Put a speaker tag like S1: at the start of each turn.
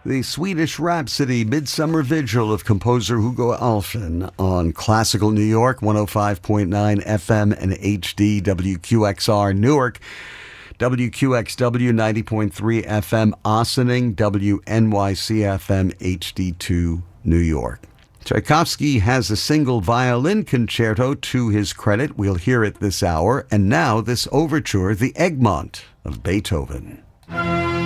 S1: The Swedish Rhapsody Midsummer Vigil of composer Hugo Alfvén on Classical New York, 105.9 FM and HD, WQXR Newark, WQXW 90.3 FM Ossining, WNYC FM HD2 New York. Tchaikovsky has a single violin concerto to his credit. We'll hear it this hour. And now this overture, the Egmont of Beethoven.